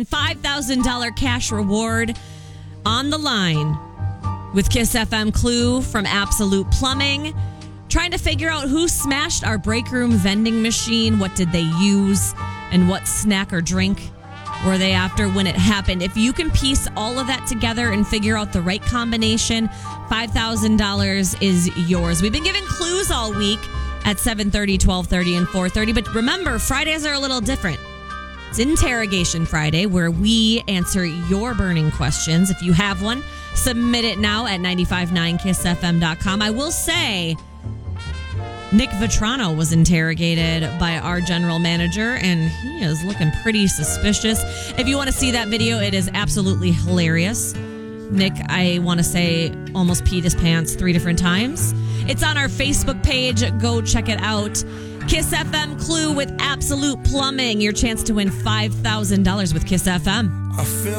$5,000 cash reward on the line with Kiss FM Clue from Absolute Plumbing. Trying to figure out who smashed our break room vending machine. What did they use? And what snack or drink were they after when it happened? If you can piece all of that together and figure out the right combination, $5,000 is yours. We've been giving clues all week at 7:30, 12:30, and 4:30. But remember, Fridays are a little different. It's Interrogation Friday, where we answer your burning questions. If you have one, submit it now at 959kissfm.com. I will say, Nick Vetrano was interrogated by our general manager, and he is looking pretty suspicious. If you want to see that video, it is absolutely hilarious. Nick, I want to say, almost peed his pants 3 different times. It's on our Facebook page. Go check it out. Kiss FM Clue with Absolute Plumbing. Your chance to win $5,000 with Kiss FM. I feel